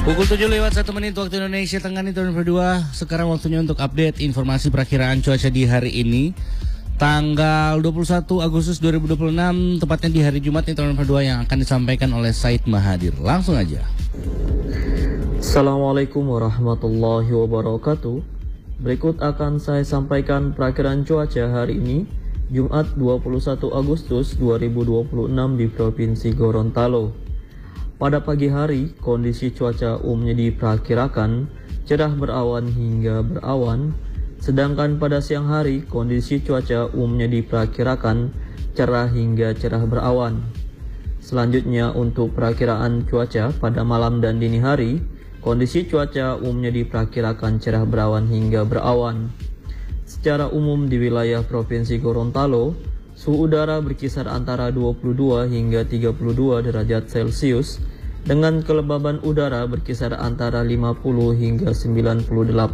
Pukul 7 lewat 1 menit waktu Indonesia Tengah nih tahun berdua. Sekarang waktunya untuk update informasi perakiraan cuaca di hari ini, tanggal 21 Agustus 2026, tepatnya di hari Jumat nih tahun berdua, yang akan disampaikan oleh Said Mahadir. Langsung aja. Assalamualaikum warahmatullahi wabarakatuh. Berikut akan saya sampaikan perakiraan cuaca hari ini, Jumat 21 Agustus 2026 di Provinsi Gorontalo. Pada pagi hari, kondisi cuaca umumnya diperkirakan cerah berawan hingga berawan, sedangkan pada siang hari, kondisi cuaca umumnya diperkirakan cerah hingga cerah berawan. Selanjutnya, untuk perakiraan cuaca pada malam dan dini hari, kondisi cuaca umumnya diperkirakan cerah berawan hingga berawan. Secara umum di wilayah Provinsi Gorontalo, suhu udara berkisar antara 22 hingga 32 derajat Celcius, dengan kelembaban udara berkisar antara 50 hingga 98%.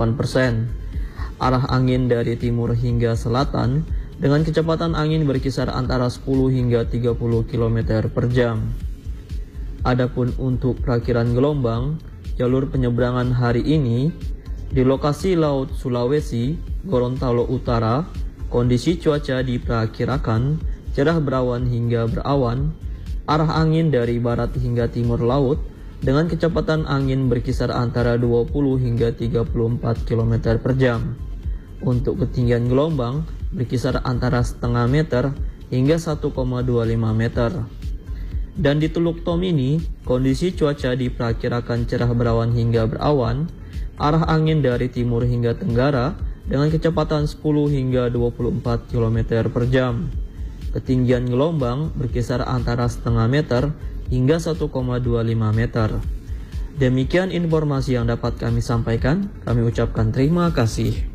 Arah angin dari timur hingga selatan, dengan kecepatan angin berkisar antara 10 hingga 30 km per jam. Adapun untuk perakiran gelombang, jalur penyeberangan hari ini, di lokasi Laut Sulawesi, Gorontalo Utara, kondisi cuaca diperkirakan cerah berawan hingga berawan, arah angin dari barat hingga timur laut, dengan kecepatan angin berkisar antara 20 hingga 34 km per jam. Untuk ketinggian gelombang berkisar antara setengah meter hingga 1,25 meter. Dan di Teluk Tomini, kondisi cuaca diperkirakan cerah berawan hingga berawan, arah angin dari timur hingga tenggara, dengan kecepatan 10 hingga 24 km per jam. Ketinggian gelombang berkisar antara setengah meter hingga 1,25 meter. Demikian informasi yang dapat kami sampaikan. Kami ucapkan terima kasih.